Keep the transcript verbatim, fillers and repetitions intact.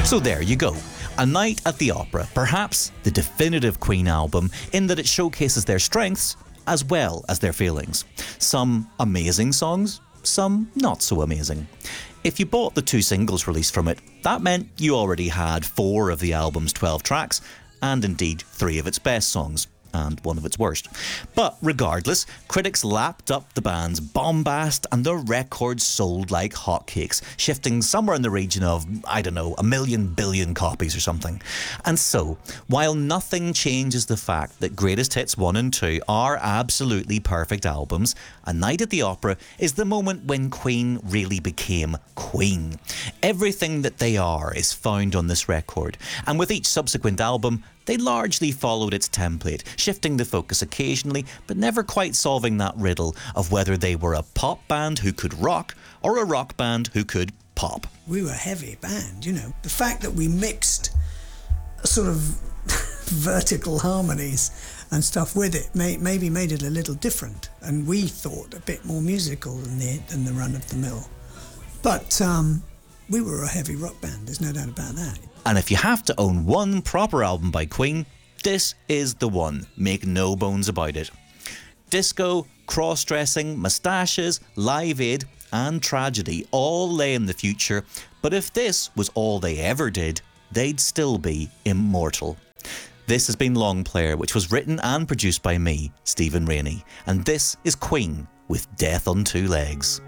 So there you go. A Night at the Opera, perhaps the definitive Queen album in that it showcases their strengths as well as their failings. Some amazing songs, some not so amazing. If you bought the two singles released from it, that meant you already had four of the album's twelve tracks, and indeed three of its best songs, and one of its worst. But regardless, critics lapped up the band's bombast and the record sold like hotcakes, shifting somewhere in the region of, I don't know, a million billion copies or something. And so, while nothing changes the fact that Greatest Hits one and two are absolutely perfect albums, A Night at the Opera is the moment when Queen really became Queen. Everything that they are is found on this record, and with each subsequent album, they largely followed its template, shifting the focus occasionally, but never quite solving that riddle of whether they were a pop band who could rock or a rock band who could pop. We were a heavy band, you know. The fact that we mixed sort of vertical harmonies and stuff with it may, maybe made it a little different, and we thought a bit more musical than the, than the run of the mill. But um, we were a heavy rock band, there's no doubt about that. And if you have to own one proper album by Queen, this is the one. Make no bones about it. Disco, cross-dressing, moustaches, Live Aid and tragedy all lay in the future, but if this was all they ever did, they'd still be immortal. This has been Long Player, which was written and produced by me, Stephen Rainey, and this is Queen with Death on Two Legs.